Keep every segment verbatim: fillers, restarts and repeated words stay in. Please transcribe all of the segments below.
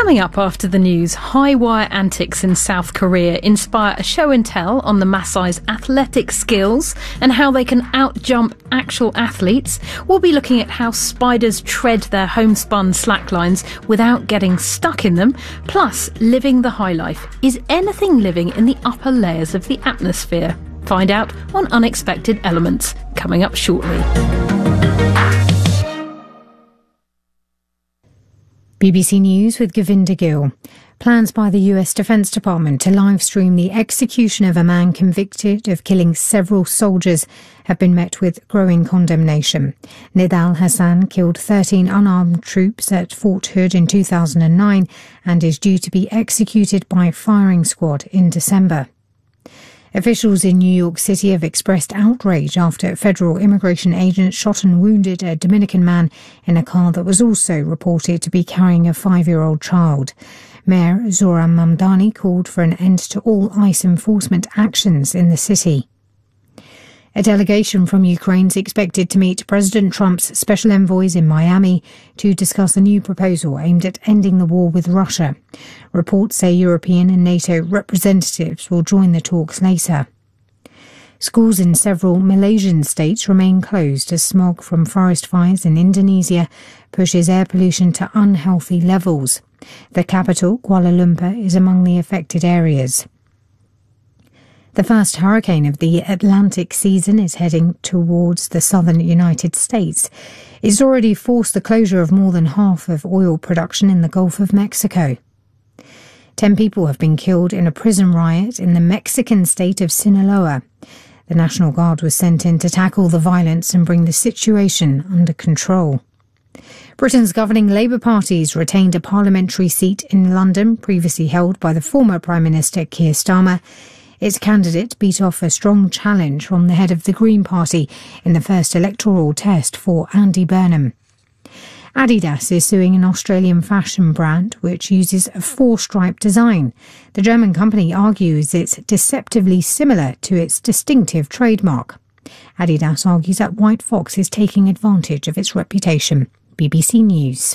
Coming up after the news, high wire antics in South Korea inspire a show and tell on the Maasai's athletic skills and how they can out-jump actual athletes. We'll be looking at how spiders tread their homespun slacklines without getting stuck in them. Plus, living the high life. Is anything living in the upper layers of the atmosphere? Find out on Unexpected Elements, coming up shortly. B B C News with Govinda Gill. Plans by the U S Defense Department to live-stream the execution of a man convicted of killing several soldiers have been met with growing condemnation. Nidal Hassan killed thirteen unarmed troops at Fort Hood in two thousand nine and is due to be executed by firing squad in December. Officials in New York City have expressed outrage after federal immigration agents shot and wounded a Dominican man in a car that was also reported to be carrying a five-year-old child. Mayor Zohran Mamdani called for an end to all ICE enforcement actions in the city. A delegation from Ukraine is expected to meet President Trump's special envoys in Miami to discuss a new proposal aimed at ending the war with Russia. Reports say European and NATO representatives will join the talks later. Schools in several Malaysian states remain closed as smog from forest fires in Indonesia pushes air pollution to unhealthy levels. The capital, Kuala Lumpur, is among the affected areas. The first hurricane of the Atlantic season is heading towards the southern United States. It's already forced the closure of more than half of oil production in the Gulf of Mexico. Ten people have been killed in a prison riot in the Mexican state of Sinaloa. The National Guard was sent in to tackle the violence and bring the situation under control. Britain's governing Labour parties retained a parliamentary seat in London, previously held by the former Prime Minister Keir Starmer. Its candidate beat off a strong challenge from the head of the Green Party in the first electoral test for Andy Burnham. Adidas is suing an Australian fashion brand which uses a four-stripe design. The German company argues it's deceptively similar to its distinctive trademark. Adidas argues that White Fox is taking advantage of its reputation. B B C News.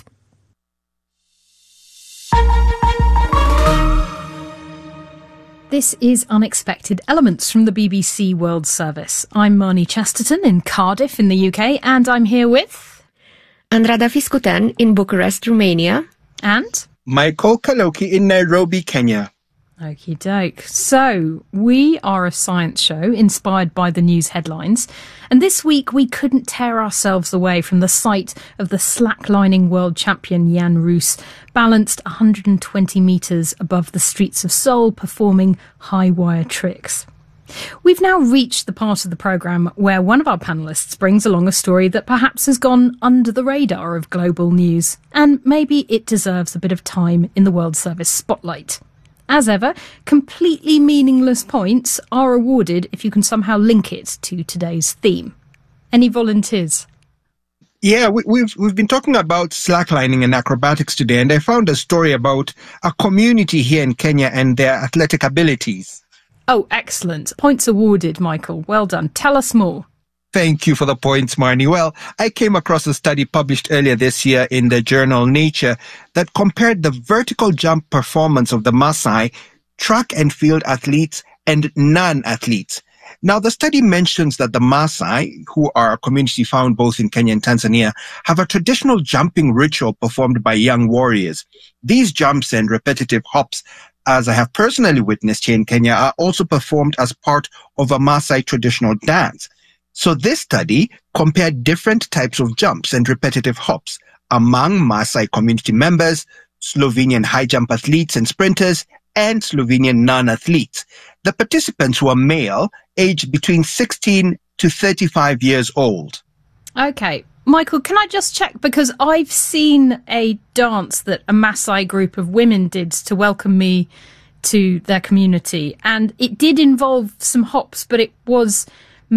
This is Unexpected Elements from the B B C World Service. I'm Marnie Chesterton in Cardiff in the U K, and I'm here with... Andrada Fiscuten in Bucharest, Romania. And... Michael Kaloki in Nairobi, Kenya. Okie doke. So, we are a science show inspired by the news headlines, and this week we couldn't tear ourselves away from the sight of the slacklining world champion Jan Roos, balanced one hundred twenty metres above the streets of Seoul, performing high-wire tricks. We've now reached the part of the programme where one of our panellists brings along a story that perhaps has gone under the radar of global news, and maybe it deserves a bit of time in the World Service spotlight. As ever, completely meaningless points are awarded if you can somehow link it to today's theme. Any volunteers? Yeah, we, we've we've been talking about slacklining and acrobatics today, and I found a story about a community here in Kenya and their athletic abilities. Oh, excellent. Points awarded, Michael. Well done. Tell us more. Thank you for the points, Marnie. Well, I came across a study published earlier this year in the journal Nature that compared the vertical jump performance of the Maasai, track and field athletes, and non-athletes. Now, the study mentions that the Maasai, who are a community found both in Kenya and Tanzania, have a traditional jumping ritual performed by young warriors. These jumps and repetitive hops, as I have personally witnessed here in Kenya, are also performed as part of a Maasai traditional dance. So this study compared different types of jumps and repetitive hops among Maasai community members, Slovenian high jump athletes and sprinters, and Slovenian non-athletes. The participants were male, aged between sixteen to thirty-five years old. Okay. Michael, can I just check? Because I've seen a dance that a Maasai group of women did to welcome me to their community, and it did involve some hops, but it was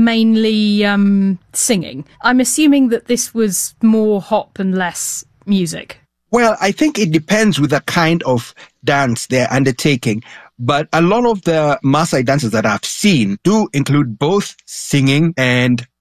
mainly um, singing. I'm assuming that this was more hop and less music. Well, I think it depends with the kind of dance they're undertaking. But a lot of the Maasai dances that I've seen do include both singing and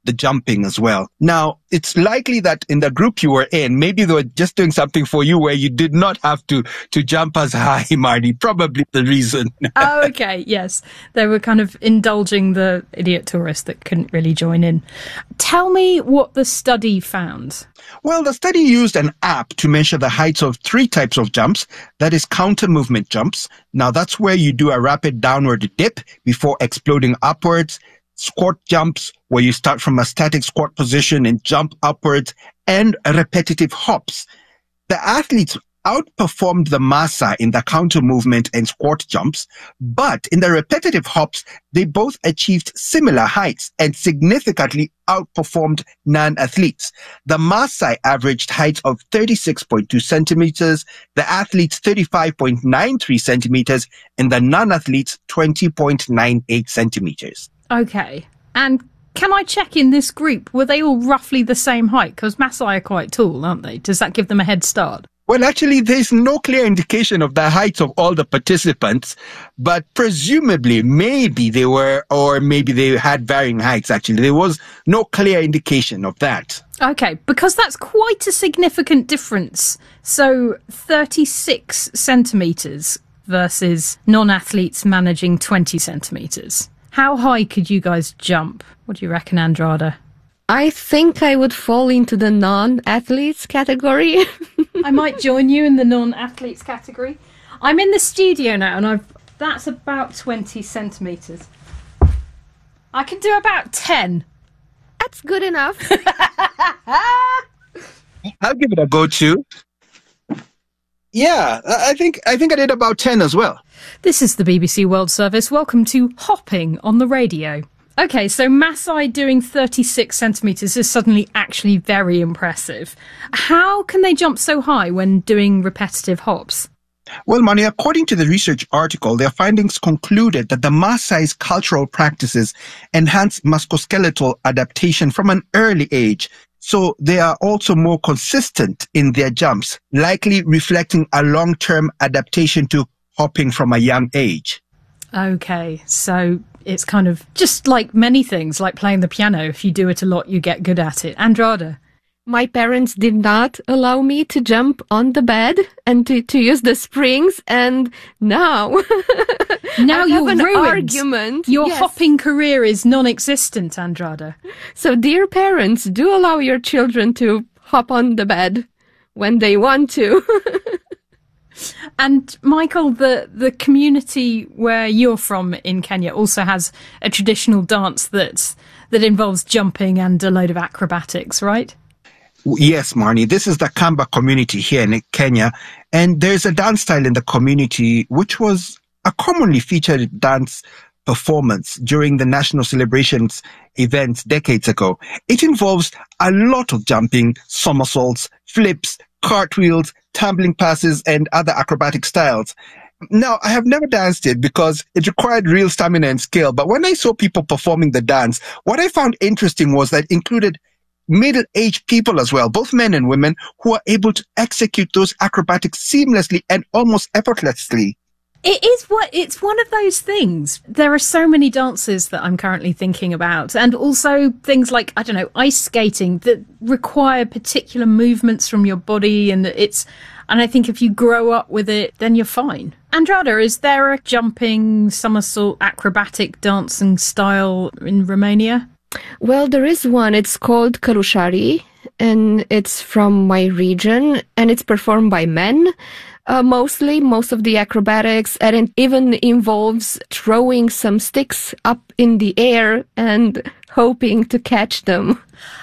the jumping as well. Now, it's likely that in the group you were in, maybe they were just doing something for you where you did not have to, to jump as high, Marnie. Probably the reason. Oh, okay. Yes. They were kind of indulging the idiot tourist that couldn't really join in. Tell me what the study found. Well, the study used an app to measure the heights of three types of jumps. That is counter movement jumps. Now, that's where you do a rapid downward dip before exploding upwards. Squat jumps, where you start from a static squat position and jump upwards, and repetitive hops. The athletes outperformed the Maasai in the counter movement and squat jumps, but in the repetitive hops, they both achieved similar heights and significantly outperformed non-athletes. The Maasai averaged heights of thirty-six point two centimeters, the athletes thirty-five point nine three centimeters, and the non-athletes twenty point nine eight centimeters. Okay. And can I check in this group, were they all roughly the same height? Because Maasai are quite tall, aren't they? Does that give them a head start? Well, actually, there's no clear indication of the heights of all the participants, but presumably maybe they were, or maybe they had varying heights, actually. There was no clear indication of that. Okay, because that's quite a significant difference. So thirty-six centimetres versus non-athletes managing twenty centimetres. How high could you guys jump? What do you reckon, Andrada? I think I would fall into the non-athletes category. I might join you in the non-athletes category. I'm in the studio now, and I've that's about twenty centimetres. I can do about ten. That's good enough. I'll give it a go too. Yeah, I think I think I did about ten as well. This is the B B C World Service. Welcome to Hopping on the Radio. Okay, so Maasai doing thirty-six centimetres is suddenly actually very impressive. How can they jump so high when doing repetitive hops? Well, Mani, according to the research article, their findings concluded that the Maasai's cultural practices enhance musculoskeletal adaptation from an early age. So they are also more consistent in their jumps, likely reflecting a long-term adaptation to hopping from a young age. Okay, so it's kind of just like many things, like playing the piano. If you do it a lot, you get good at it. Andrada? My parents did not allow me to jump on the bed and to, to use the springs, and now now I you're have an ruined. argument. Your Yes. hopping career is non-existent, Andrada. So, dear parents, do allow your children to hop on the bed when they want to. And Michael, the, the community where you're from in Kenya also has a traditional dance that's, that involves jumping and a load of acrobatics, right? Yes, Marnie. This is the Kamba community here in Kenya, and there's a dance style in the community which was a commonly featured dance performance during the national celebrations events decades ago. It involves a lot of jumping, somersaults, flips, cartwheels, tumbling passes, and other acrobatic styles. Now, I have never danced it because it required real stamina and skill, but when I saw people performing the dance, what I found interesting was that it included middle-aged people as well, both men and women, who are able to execute those acrobatics seamlessly and almost effortlessly. It is what it's one of those things. There are so many dances that I'm currently thinking about, and also things like, I don't know, ice skating that require particular movements from your body, and it's and I think if you grow up with it, then you're fine. Andrada, is there a jumping, somersault, acrobatic dancing style in Romania? Well, there is one. It's called Kalushari, and it's from my region, and it's performed by men. Uh, mostly, most of the acrobatics, and it even involves throwing some sticks up in the air and hoping to catch them.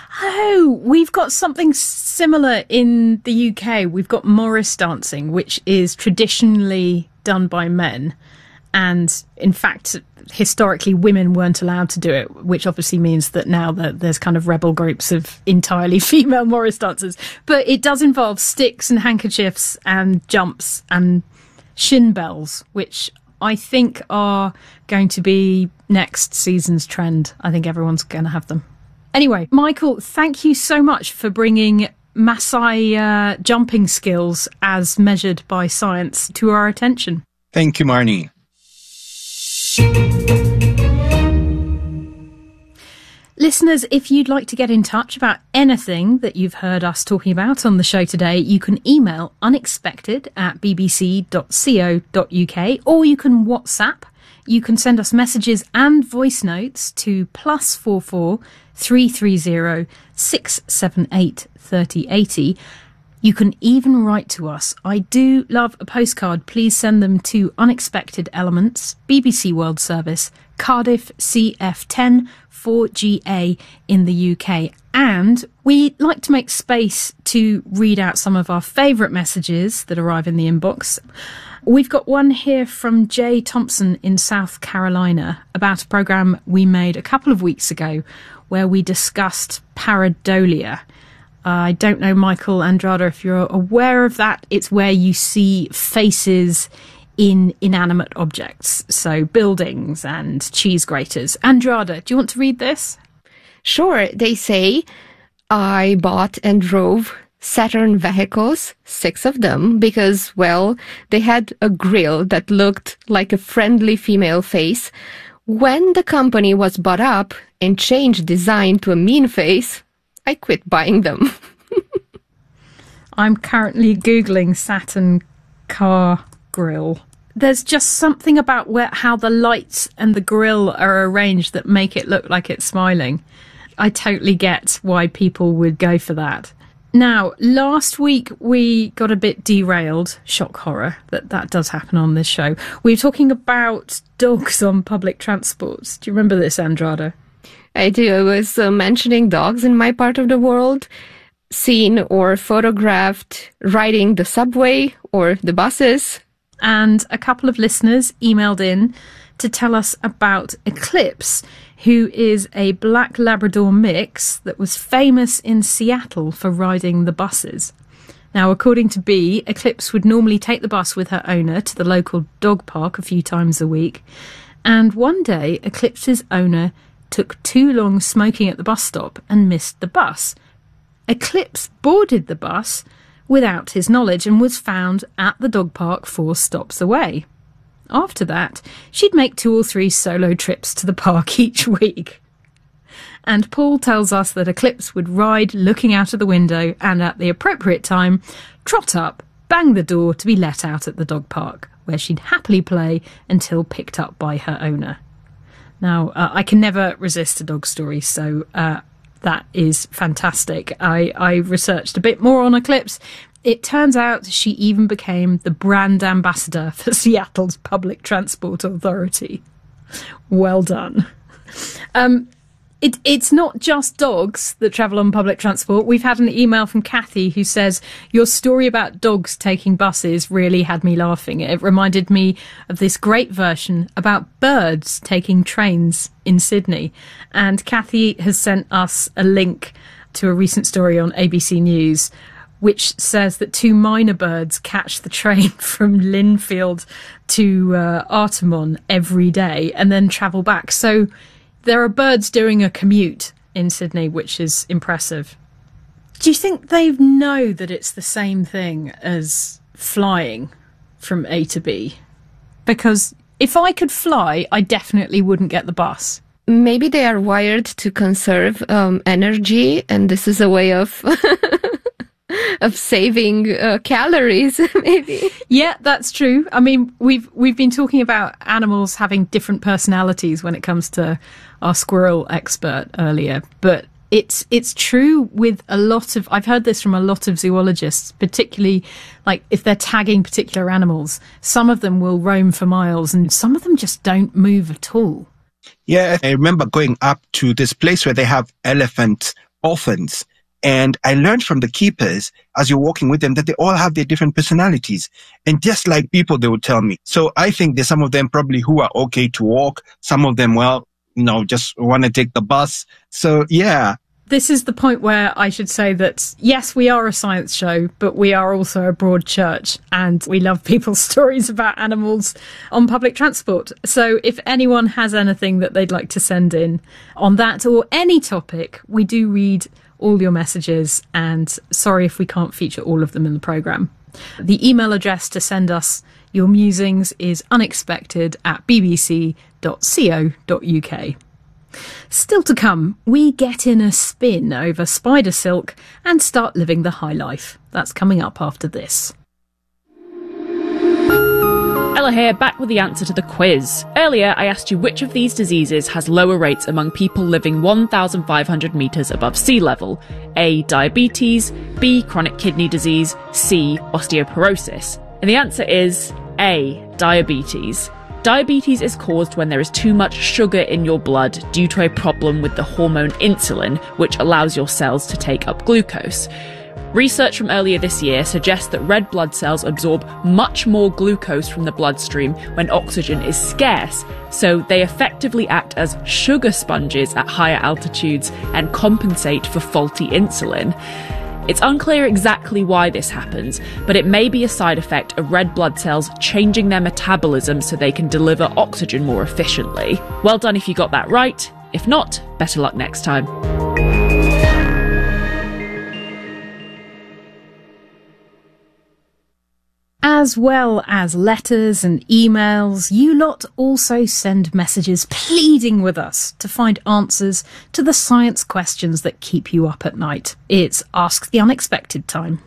Oh, we've got something similar in the U K. We've got Morris dancing, which is traditionally done by men. And in fact, historically, women weren't allowed to do it, which obviously means that now that there's kind of rebel groups of entirely female Morris dancers. But it does involve sticks and handkerchiefs and jumps and shin bells, which I think are going to be next season's trend. I think everyone's going to have them. Anyway, Michael, thank you so much for bringing Maasai uh, jumping skills as measured by science to our attention. Thank you, Marnie. Listeners, if you'd like to get in touch about anything that you've heard us talking about on the show today, you can email unexpected at b b c dot co dot u k, or you can WhatsApp. You can send us messages and voice notes to plus four four three three zero six seven eight thirty eighty. You can even write to us. I do love a postcard. Please send them to Unexpected Elements, B B C World Service, Cardiff C F ten four G A in the U K. And we like to make space to read out some of our favourite messages that arrive in the inbox. We've got one here from Jay Thompson in South Carolina about a programme we made a couple of weeks ago where we discussed pareidolia. I don't know, Michael Andrada, if you're aware of that. It's where you see faces in inanimate objects, so buildings and cheese graters. Andrada, do you want to read this? Sure. They say, I bought and drove Saturn vehicles, six of them, because, well, they had a grille that looked like a friendly female face. When the company was bought up and changed design to a mean face, I quit buying them. I'm currently Googling Saturn car grille. There's just something about where how the lights and the grille are arranged that make it look like it's smiling. I totally get why people would go for that. Now, last week we got a bit derailed, shock horror, that that does happen on this show. We were talking about dogs on public transport. Do you remember this, Andrada? I do. I was uh, mentioning dogs in my part of the world, seen or photographed riding the subway or the buses. And a couple of listeners emailed in to tell us about Eclipse, who is a black Labrador mix that was famous in Seattle for riding the buses. Now, according to B, Eclipse would normally take the bus with her owner to the local dog park a few times a week. And one day, Eclipse's owner took too long smoking at the bus stop and missed the bus. Eclipse boarded the bus without his knowledge and was found at the dog park four stops away. After that, she'd make two or three solo trips to the park each week. And Paul tells us that Eclipse would ride looking out of the window and at the appropriate time trot up, bang the door to be let out at the dog park, where she'd happily play until picked up by her owner. Now, uh, I can never resist a dog story, so uh, that is fantastic. I, I researched a bit more on Eclipse. It turns out she even became the brand ambassador for Seattle's Public Transport Authority. Well done. Um, it, it's not just dogs that travel on public transport. We've had an email from Kathy who says, your story about dogs taking buses really had me laughing. It reminded me of this great version about birds taking trains in Sydney. And Kathy has sent us a link to a recent story on A B C News, which says that two minor birds catch the train from Linfield to uh, Artarmon every day and then travel back. So there are birds doing a commute in Sydney, which is impressive. Do you think they know that it's the same thing as flying from A to B? Because if I could fly, I definitely wouldn't get the bus. Maybe they are wired to conserve um, energy, and this is a way of... of saving uh, calories, maybe. Yeah, that's true. I mean, we've we've been talking about animals having different personalities when it comes to our squirrel expert earlier, but it's it's true with a lot of, I've heard this from a lot of zoologists, particularly like if they're tagging particular animals, some of them will roam for miles and some of them just don't move at all. Yeah, I remember going up to this place where they have elephant orphans. And I learned from the keepers, as you're walking with them, that they all have their different personalities. And just like people, they would tell me. So I think there's some of them probably who are okay to walk. Some of them, well, you know, just want to take the bus. So, yeah. This is the point where I should say that, yes, we are a science show, but we are also a broad church and we love people's stories about animals on public transport. So if anyone has anything that they'd like to send in on that or any topic, we do read all your messages, and sorry if we can't feature all of them in the programme. The email address to send us your musings is unexpected at b b c dot co dot u k. Still to come, we get in a spin over spider silk and start living the high life. That's coming up after this. Ella here, back with the answer to the quiz. Earlier, I asked you which of these diseases has lower rates among people living one thousand five hundred metres above sea level. A. Diabetes, B. Chronic kidney disease, C. Osteoporosis. And the answer is A. Diabetes. Diabetes is caused when there is too much sugar in your blood due to a problem with the hormone insulin, which allows your cells to take up glucose. Research from earlier this year suggests that red blood cells absorb much more glucose from the bloodstream when oxygen is scarce, so they effectively act as sugar sponges at higher altitudes and compensate for faulty insulin. It's unclear exactly why this happens, but it may be a side effect of red blood cells changing their metabolism so they can deliver oxygen more efficiently. Well done if you got that right. If not, better luck next time. As well as letters and emails, you lot also send messages pleading with us to find answers to the science questions that keep you up at night. It's Ask the Unexpected time.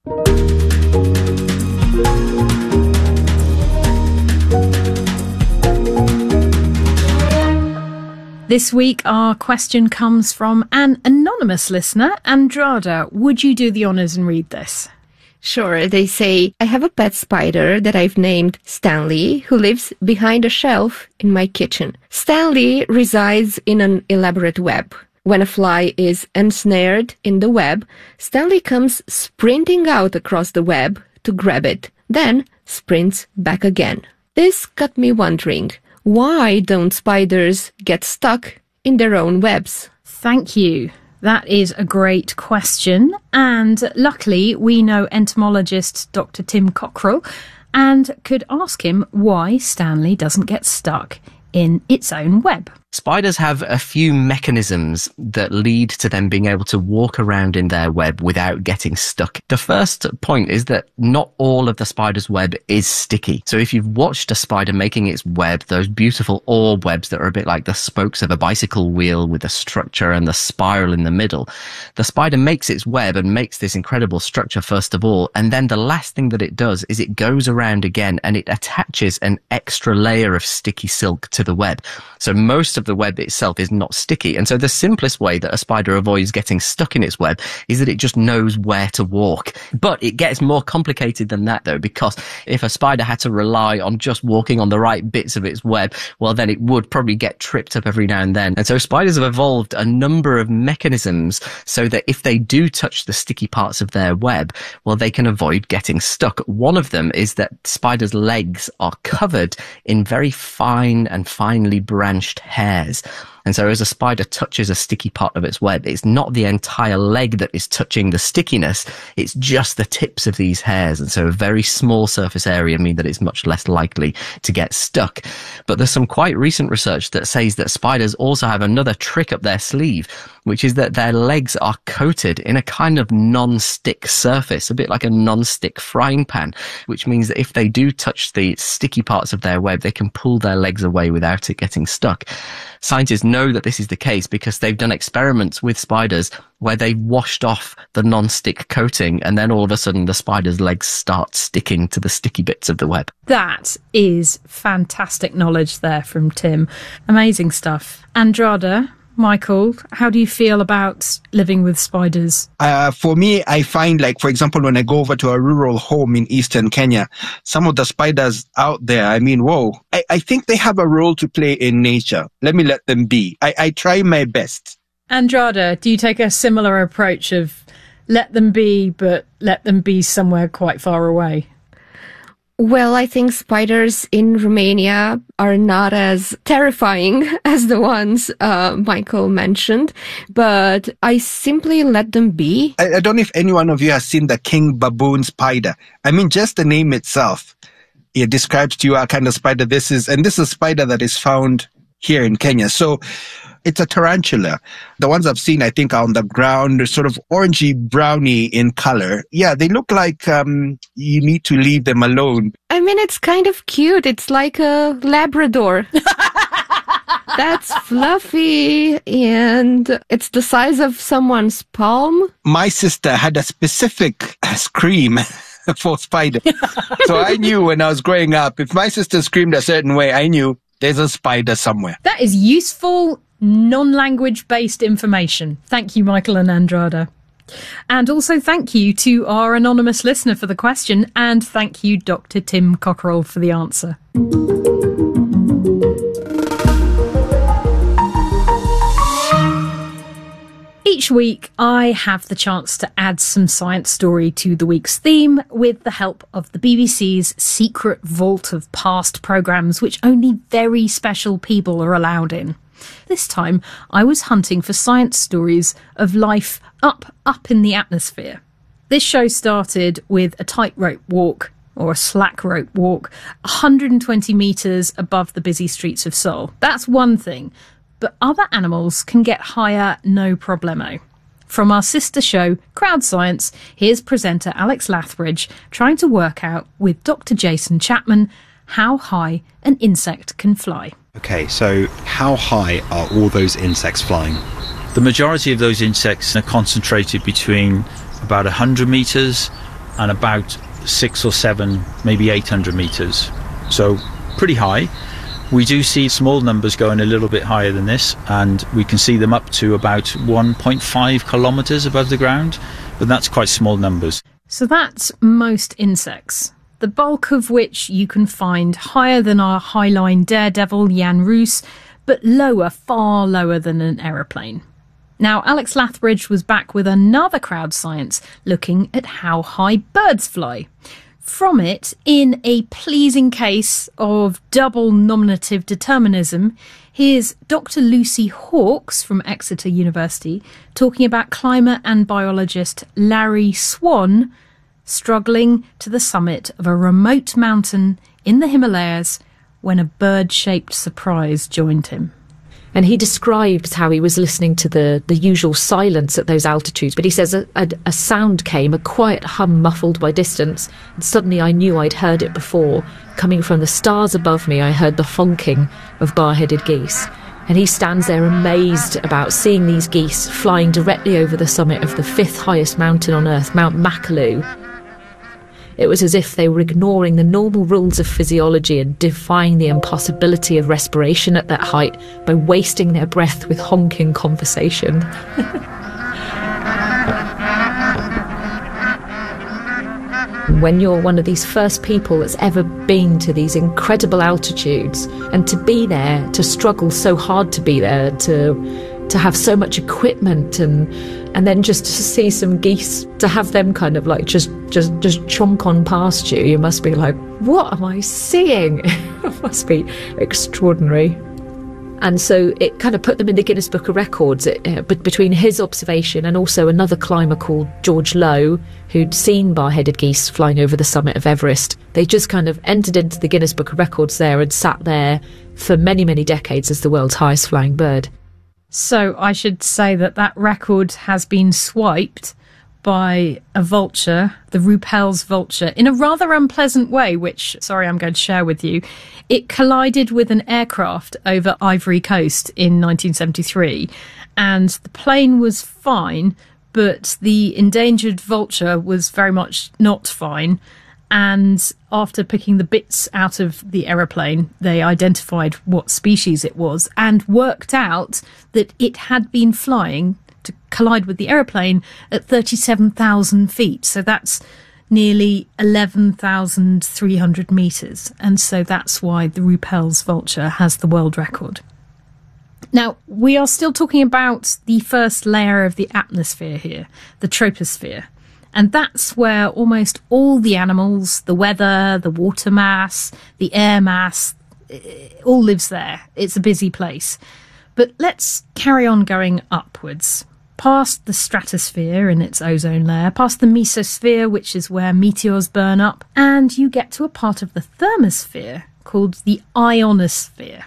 This week, our question comes from an anonymous listener. Andrada, would you do the honours and read this? Sure, they say, I have a pet spider that I've named Stanley, who lives behind a shelf in my kitchen. Stanley resides in an elaborate web. When a fly is ensnared in the web, Stanley comes sprinting out across the web to grab it, then sprints back again. This got me wondering, why don't spiders get stuck in their own webs? Thank you. That is a great question, and luckily we know entomologist Doctor Tim Cockrell and could ask him why Stanley doesn't get stuck in its own web. Spiders have a few mechanisms that lead to them being able to walk around in their web without getting stuck. The first point is that not all of the spider's web is sticky. So if you've watched a spider making its web, those beautiful orb webs that are a bit like the spokes of a bicycle wheel with the structure and the spiral in the middle, the spider makes its web and makes this incredible structure first of all, and then the last thing that it does is it goes around again and it attaches an extra layer of sticky silk to the web. So most of the web itself is not sticky, and so the simplest way that a spider avoids getting stuck in its web is that it just knows where to walk. But it gets more complicated than that though, because if a spider had to rely on just walking on the right bits of its web, well then it would probably get tripped up every now and then. And so spiders have evolved a number of mechanisms so that if they do touch the sticky parts of their web, well they can avoid getting stuck. One of them is that spiders' legs are covered in very fine and finely branched hairs. And so as a spider touches a sticky part of its web, it's not the entire leg that is touching the stickiness, it's just the tips of these hairs. And so a very small surface area means that it's much less likely to get stuck. But there's some quite recent research that says that spiders also have another trick up their sleeve, which is that their legs are coated in a kind of non-stick surface, a bit like a non-stick frying pan, which means that if they do touch the sticky parts of their web, they can pull their legs away without it getting stuck. Scientists know that this is the case because they've done experiments with spiders where they've washed off the non-stick coating, and then all of a sudden the spider's legs start sticking to the sticky bits of the web. That is fantastic knowledge there from Tim. Amazing stuff. Andrada, Michael, how do you feel about living with spiders? Uh, for me, I find, like, for example, when I go over to a rural home in eastern Kenya, some of the spiders out there, I mean, whoa, I, I think they have a role to play in nature. Let me let them be. I, I try my best. Andrada, do you take a similar approach of let them be, but let them be somewhere quite far away? Well, I think spiders in Romania are not as terrifying as the ones uh, Michael mentioned, but I simply let them be. I, I don't know if any one of you has seen the king baboon spider. I mean, just the name itself, it describes to you what kind of spider this is. And this is a spider that is found here in Kenya. So it's a tarantula. The ones I've seen, I think, are on the ground. They're sort of orangey browny in color. Yeah, they look like um, you need to leave them alone. I mean, it's kind of cute. It's like a Labrador. That's fluffy, and it's the size of someone's palm. My sister had a specific scream for spider. So I knew when I was growing up, if my sister screamed a certain way, I knew there's a spider somewhere. That is useful, non-language based information. Thank you, Michael and Andrada. And also thank you to our anonymous listener for the question, and thank you, Doctor Tim Cockerell, for the answer. Each week, I have the chance to add some science story to the week's theme with the help of the B B C's secret vault of past programmes which only very special people are allowed in. This time, I was hunting for science stories of life up, up in the atmosphere. This show started with a tightrope walk, or a slack rope walk, one hundred twenty metres above the busy streets of Seoul. That's one thing, but other animals can get higher no problemo. From our sister show, Crowd Science, here's presenter Alex Lathbridge trying to work out with Doctor Jason Chapman how high an insect can fly. Okay, so how high are all those insects flying? The majority of those insects are concentrated between about one hundred metres and about six or seven, maybe eight hundred metres. So pretty high. We do see small numbers going a little bit higher than this, and we can see them up to about one point five kilometres above the ground, but that's quite small numbers. So that's most insects, the bulk of which you can find higher than our highline daredevil Jan Roos, but lower, far lower than an aeroplane. Now, Alex Lathbridge was back with another Crowd Science looking at how high birds fly. From it, in a pleasing case of double nominative determinism, here's Doctor Lucy Hawkes from Exeter University talking about climber and biologist Larry Swan struggling to the summit of a remote mountain in the Himalayas when a bird-shaped surprise joined him. And he described how he was listening to the, the usual silence at those altitudes. But he says a, a, a sound came, a quiet hum muffled by distance. And suddenly I knew I'd heard it before. Coming from the stars above me, I heard the honking of bar-headed geese. And he stands there amazed about seeing these geese flying directly over the summit of the fifth highest mountain on Earth, Mount Makalu. It was as if they were ignoring the normal rules of physiology and defying the impossibility of respiration at that height by wasting their breath with honking conversation. When you're one of these first people that's ever been to these incredible altitudes, and to be there, to struggle so hard to be there, to to have so much equipment, and and then just to see some geese, to have them kind of like just just just chonk on past you, you must be like, what am I seeing? It must be extraordinary. And so it kind of put them in the Guinness Book of Records, it, uh, but between his observation and also another climber called George Lowe, who'd seen bar-headed geese flying over the summit of Everest. They just kind of entered into the Guinness Book of Records there and sat there for many, many decades as the world's highest flying bird. So I should say that that record has been swiped by a vulture, the Rupel's vulture, in a rather unpleasant way, which, sorry, I'm going to share with you. It collided with an aircraft over Ivory Coast in nineteen seventy-three, and the plane was fine, but the endangered vulture was very much not fine. And after picking the bits out of the aeroplane, they identified what species it was and worked out that it had been flying to collide with the aeroplane at thirty-seven thousand feet. So that's nearly eleven thousand three hundred metres. And so that's why the Rupel's vulture has the world record. Now, we are still talking about the first layer of the atmosphere here, the troposphere. And that's where almost all the animals, the weather, the water mass, the air mass, all lives there. It's a busy place. But let's carry on going upwards, past the stratosphere in its ozone layer, past the mesosphere, which is where meteors burn up, and you get to a part of the thermosphere called the ionosphere.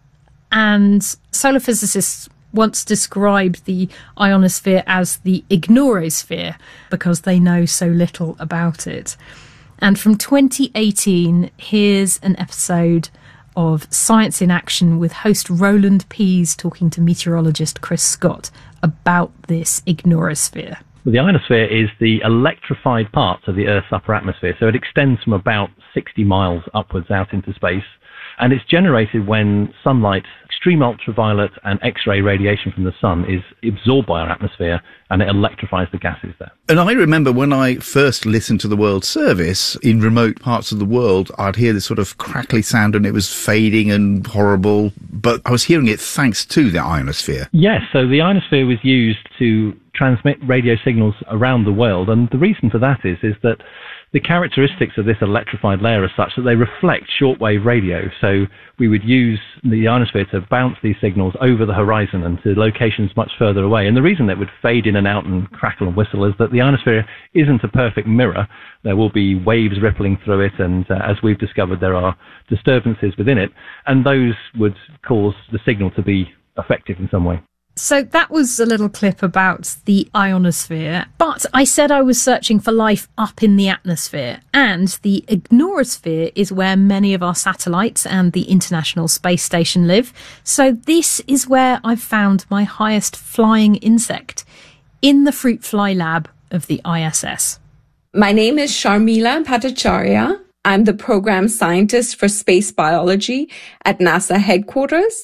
And solar physicists once described the ionosphere as the ignorosphere because they know so little about it. And from twenty eighteen, here's an episode of Science in Action with host Roland Pease talking to meteorologist Chris Scott about this ignorosphere. Well, the ionosphere is the electrified part of the Earth's upper atmosphere, so it extends from about sixty miles upwards out into space, and it's generated when sunlight, extreme ultraviolet and X-ray radiation from the sun is absorbed by our atmosphere, and it electrifies the gases there. And I remember when I first listened to the World Service in remote parts of the world, I'd hear this sort of crackly sound and it was fading and horrible, but I was hearing it thanks to the ionosphere. Yes, so the ionosphere was used to transmit radio signals around the world, and the reason for that is, is that the characteristics of this electrified layer are such that they reflect shortwave radio. So we would use the ionosphere to bounce these signals over the horizon and to locations much further away. And the reason that would fade in and out and crackle and whistle is that the ionosphere isn't a perfect mirror. There will be waves rippling through it, and uh, as we've discovered, there are disturbances within it, and those would cause the signal to be effective in some way. So that was a little clip about the ionosphere, but I said I was searching for life up in the atmosphere, and the ignorosphere is where many of our satellites and the International Space Station live. So this is where I've found my highest flying insect, in the fruit fly lab of the I S S. My name is Sharmila Bhattacharya. I'm the program scientist for space biology at NASA headquarters,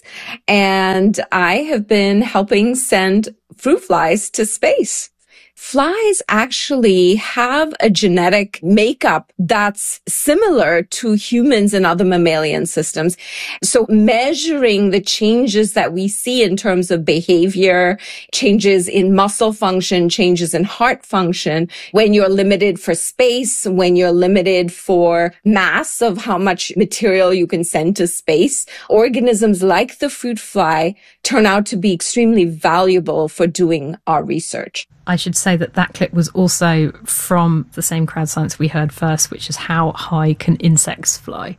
and I have been helping send fruit flies to space. Flies actually have a genetic makeup that's similar to humans and other mammalian systems. So measuring the changes that we see in terms of behavior, changes in muscle function, changes in heart function, when you're limited for space, when you're limited for mass of how much material you can send to space, organisms like the fruit fly turn out to be extremely valuable for doing our research. I should say that that clip was also from the same crowd science we heard first, which is how high can insects fly.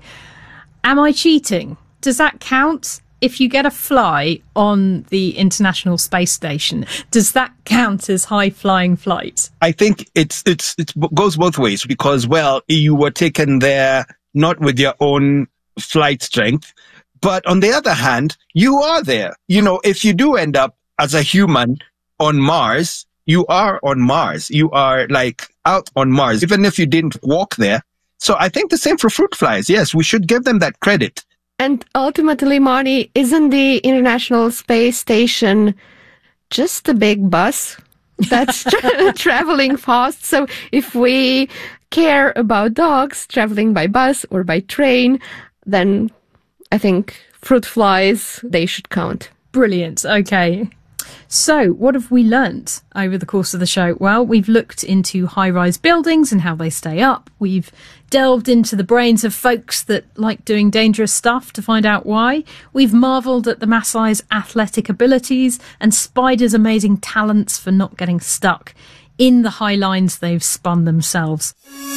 Am I cheating? Does that count? If you get a fly on the International Space Station, does that count as high flying flight? I think it's it's it goes both ways, because, well, you were taken there not with your own flight strength, but on the other hand, you are there. You know, if you do end up as a human on Mars, you are on Mars. You are like out on Mars, even if you didn't walk there. So I think the same for fruit flies. Yes, we should give them that credit. And ultimately, Marnie, isn't the International Space Station just a big bus that's tra- traveling fast? So if we care about dogs traveling by bus or by train, then I think fruit flies, they should count. Brilliant. Okay. So, what have we learnt over the course of the show? Well, we've looked into high-rise buildings and how they stay up. We've delved into the brains of folks that like doing dangerous stuff to find out why. We've marvelled at the Maasai's athletic abilities and spiders' amazing talents for not getting stuck in the high lines they've spun themselves.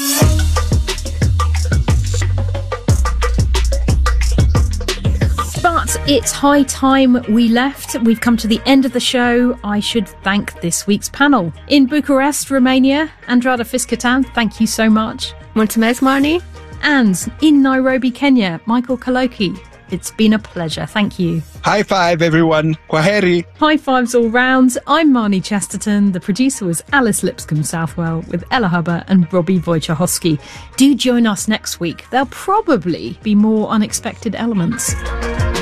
But it's high time we left. We've come to the end of the show. I should thank this week's panel. In Bucharest, Romania, Andrada Fiskatan, thank you so much. Mulțumesc, Marnie. And in Nairobi, Kenya, Michael Kaloki. It's been a pleasure. Thank you. High five, everyone. Kwaheri. High fives all round. I'm Marnie Chesterton. The producer was Alice Lipscomb Southwell with Ella Hubber and Robbie Wojciechowski. Do join us next week. There'll probably be more unexpected elements.